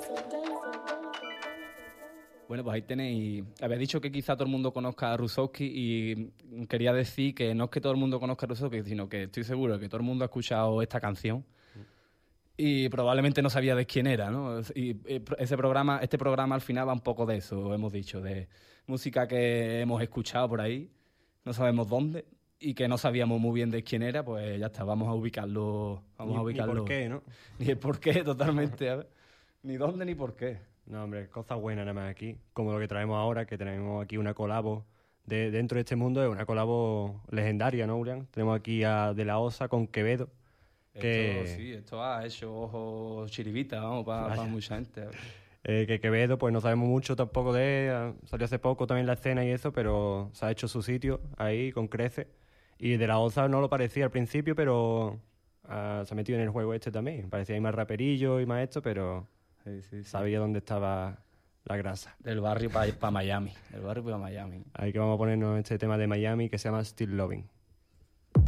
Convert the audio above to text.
Bueno, pues ahí tenéis... Había dicho que quizá todo el mundo conozca a Rusowski y quería decir que no es que todo el mundo conozca a Rusowski, sino que estoy seguro de que todo el mundo ha escuchado esta canción y probablemente no sabía de quién era, ¿no? Y este programa al final va un poco de eso, hemos dicho, de música que hemos escuchado por ahí, no sabemos dónde y que no sabíamos muy bien de quién era, pues ya está, vamos a ubicarlo. Ni por qué, ¿no? Ni el por qué, totalmente, a ver. Ni dónde ni por qué. No, hombre, cosas buenas nada más aquí. Como lo que traemos ahora, que tenemos aquí una colabo dentro de este mundo, es una colabo legendaria, ¿no, Julián? Tenemos aquí a De La Osa con Quevedo. Esto ha hecho ojos chiribita, vamos, para mucha gente. Que Quevedo, pues no sabemos mucho tampoco de él. Salió hace poco también la escena y eso, pero se ha hecho su sitio ahí con crece. Y De La Osa no lo parecía al principio, pero se ha metido en el juego este también. Parecía ahí más raperillo y más esto, pero sabía dónde estaba la grasa. Del barrio para Miami. Del barrio para Miami. Ahí que vamos a ponernos este tema de Miami que se llama Still Loving.